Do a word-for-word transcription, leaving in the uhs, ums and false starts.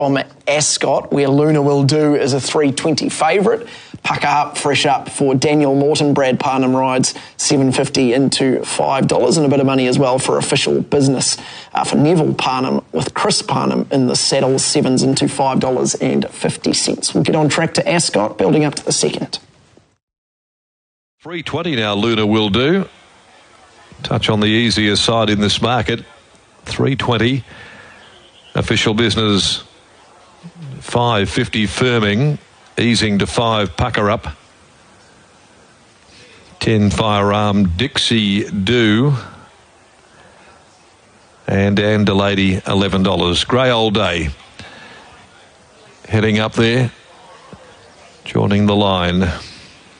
From Ascot, where Luna Will Do is a three twenty favourite. Pucker Up, Fresh Up for Daniel Morton. Brad Parnham rides seven fifty into five dollars, and a bit of money as well for Official Business uh, for Neville Parnham with Chris Parnham in the saddle, sevens into five dollars fifty. We'll get on track to Ascot, building up to the second. three twenty now, Luna Will Do. Touch on the easier side in this market. three twenty. Official Business five fifty firming, easing to five Pucker Up. ten Firearm Dixie Do. And Andalady eleven dollars. Grey Old Day heading up there, joining the line.